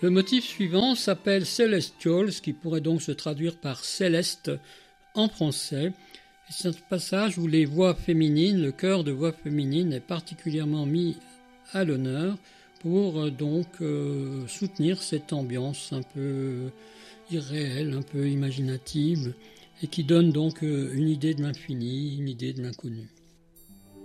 Le motif suivant s'appelle Celestial, ce qui pourrait donc se traduire par céleste en français. C'est un passage où les voix féminines, le chœur de voix féminines est particulièrement mis à l'honneur pour donc soutenir cette ambiance un peu irréelle, un peu imaginative et qui donne donc une idée de l'infini, une idée de l'inconnu.